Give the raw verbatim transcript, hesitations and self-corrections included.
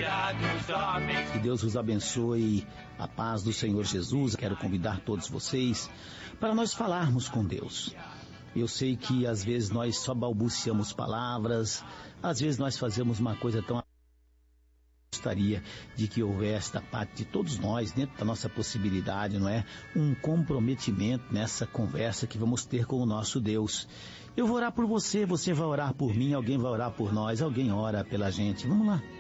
Que Deus vos abençoe, a paz do Senhor Jesus. Quero convidar todos vocês para nós falarmos com Deus. Eu sei que às vezes nós só balbuciamos palavras, às vezes nós fazemos uma coisa tão... Gostaria de que houvesse da parte de todos nós, dentro da nossa possibilidade, não é? Um comprometimento nessa conversa que vamos ter com o nosso Deus. Eu vou orar por você, você vai orar por mim, alguém vai orar por nós, alguém ora pela gente. Vamos lá.